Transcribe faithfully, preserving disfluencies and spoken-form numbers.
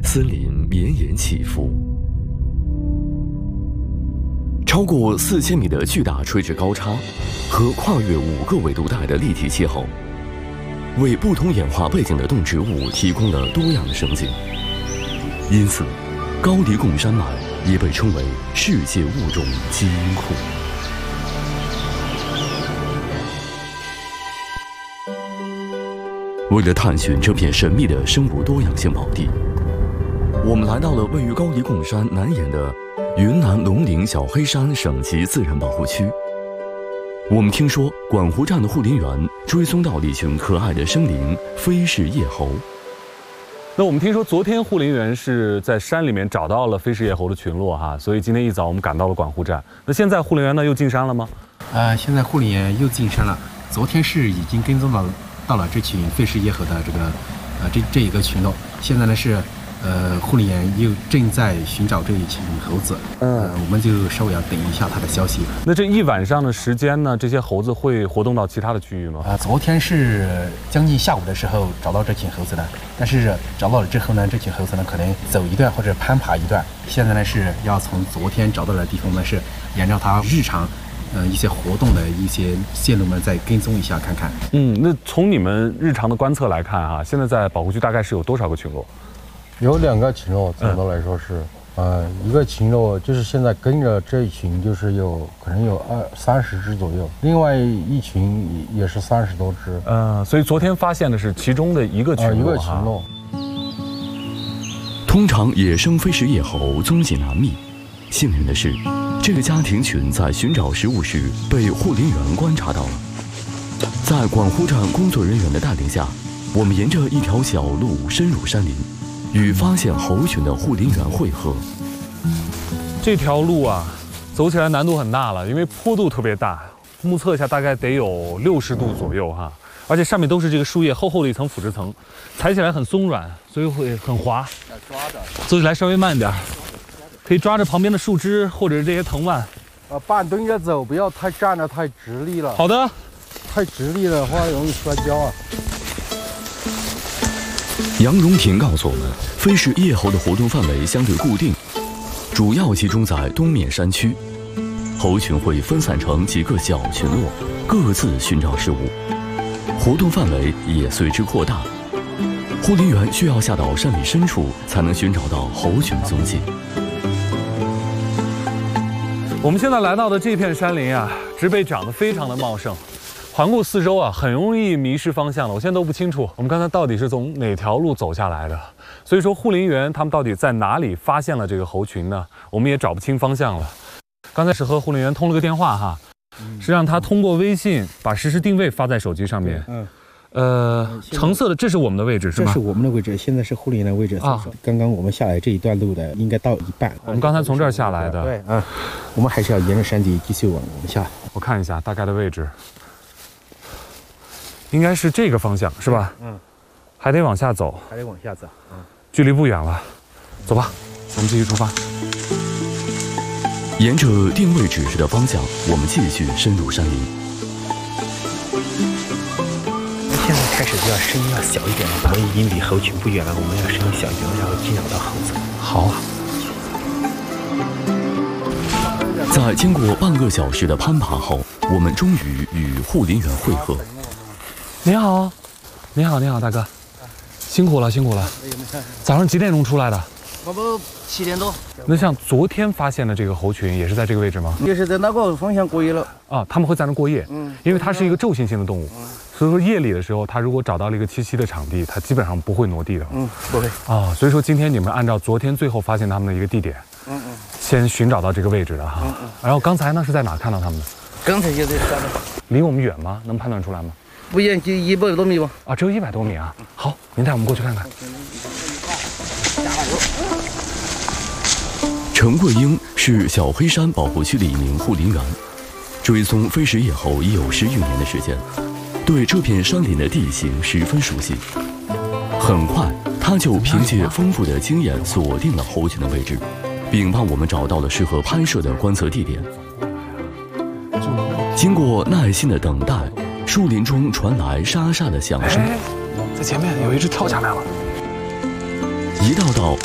森林绵延起伏，超过四千米的巨大垂直高差和跨越五个纬度带的立体气候，为不同演化背景的动植物提供了多样的生境。因此，高黎贡山脉也被称为世界物种基因库。为了探寻这片神秘的生物多样性宝地，我们来到了位于高黎贡山南沿的云南龙陵小黑山省级自然保护区。我们听说管湖站的护林员追踪到了一群可爱的生灵飞氏叶猴。 那我们听说昨天护林员是在山里面找到了飞氏叶猴的群落哈，所以今天一早我们赶到了管湖站。那现在护林员呢又进山了吗？ 呃，现在护林员又进山了。昨天是已经跟踪到到了这群飞氏叶猴的这个呃这这一个群落，现在呢是。呃，护林员又正在寻找这一群猴子，嗯、呃，我们就稍微要等一下他的消息。 那这一晚上的时间呢，这些猴子会活动到其他的区域吗？ 啊、呃，昨天是将近下午的时候找到这群猴子的，但是找到了之后呢，这群猴子呢可能走一段或者攀爬一段，现在呢是要从昨天找到的地方呢是沿着它日常。呃，一些活动的一些线路们再跟踪一下看看。 嗯，那从你们日常的观测来看啊，现在在保护区大概是有多少个群落？ 有两个群落，总的来说是，嗯、呃，一个群落就是现在跟着这一群，就是有可能有二三十只左右，另外一群也是三十多只。 嗯、呃，所以昨天发现的是其中的一个群落、呃、 一个群落。 通常野生飞氏叶猴踪迹难觅，幸运的是，这个家庭群在寻找食物时被护林员观察到了。在管湖站工作人员的带领下，我们沿着一条小路深入山林。与发现猴群的护林员会合。 这条路啊，走起来难度很大了，因为坡度特别大，目测一下大概得有六十度左右哈，而且上面都是这个树叶厚厚的一层腐殖层，踩起来很松软，所以会很滑。走起来稍微慢点，可以抓着旁边的树枝或者这些藤蔓。 呃，半蹲着走，不要太站得太直立了。 好的。 太直立的话容易摔跤啊。 杨荣平告诉我们，飞氏叶猴的活动范围相对固定，主要集中在东面山区。猴群会分散成几个小群落，各自寻找食物，活动范围也随之扩大。护林员需要下到山里深处，才能寻找到猴群踪迹。 我们现在来到的这片山林啊，植被长得非常的茂盛。环顾四周啊，很容易迷失方向了。我现在都不清楚我们刚才到底是从哪条路走下来的。所以说，护林员他们到底在哪里发现了这个猴群呢？我们也找不清方向了。刚才是和护林员通了个电话哈，嗯、是让他通过微信把实时定位发在手机上面。嗯，呃，橙色的这是我们的位置是吧？ 这是我们的位置，现在是护林员的位置啊。刚刚我们下来这一段路的应该到一半。 我们刚才从这儿下来的。 对啊，我们还是要沿着山底继续往往下。 我看一下大概的位置。应该是这个方向是吧？嗯，还得往下走， 还得往下走，嗯， 距离不远了，走吧，我们继续出发。 沿着定位指示的方向，我们继续深入山林。 现在开始就要声音要小一点了，我们已经离猴群不远了，我们要声音小一点，然后惊扰到猴子。 好啊。 在经过半个小时的攀爬后，我们终于与护林员会合。 你好，你好，你好，大哥，辛苦了，辛苦了。早上几点钟出来的？ 差不多七点多。 那像昨天发现的这个猴群也是在这个位置吗？ 也是在那个方向过夜了。 啊，他们会在那过夜。嗯，因为它是一个昼行性的动物，嗯、所以说夜里的时候，它如果找到了一个栖息的场地，它基本上不会挪地的。 嗯，不会。 啊，所以说今天你们按照昨天最后发现他们的一个地点，嗯嗯，先寻找到这个位置的哈。嗯嗯。然后刚才呢是在哪看到他们的？ 刚才就在山上。 离我们远吗？能判断出来吗？ 不远，就一百多米吧。 啊，只有一百多米啊。好，您带我们过去看看。 陈桂英是小黑山保护区的一名护林员，追踪飞氏叶猴已有十余年的时间，对这片山林的地形十分熟悉。很快，他就凭借丰富的经验锁定了猴群的位置，并帮我们找到了适合拍摄的观测地点。经过耐心的等待，树林中传来沙沙的响声。 哎，在前面有一只跳下来了。 一道道